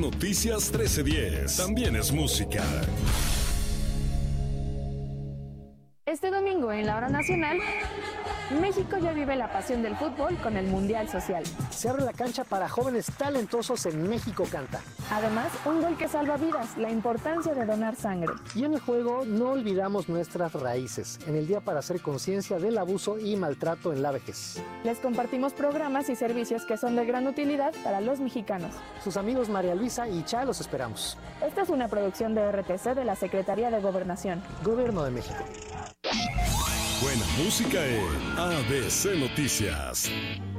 Noticias 1310. También es música. Este domingo en la hora nacional, México ya vive la pasión del fútbol con el Mundial Social. Se abre la cancha para jóvenes talentosos en México Canta. Además, un gol que salva vidas, la importancia de donar sangre. Y en el juego no olvidamos nuestras raíces, en el día para hacer conciencia del abuso y maltrato en la vejez. Les compartimos programas y servicios que son de gran utilidad para los mexicanos. Sus amigos María Luisa y Cha los esperamos. Esta es una producción de RTC de la Secretaría de Gobernación. Gobierno de México. Buena música en ABC Noticias.